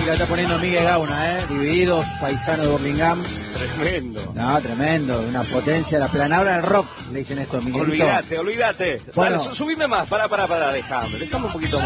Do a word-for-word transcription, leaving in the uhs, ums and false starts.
música que está poniendo Miguel Gauna, ¿eh? Divididos, paisano de Burlingame. Tremendo. No, tremendo, una potencia, la planadora del rock, le dicen esto, Miguelito. Olvídate, olvídate. Bueno. Dale, subime más, pará, pará, pará, dejame, dejame un poquito más.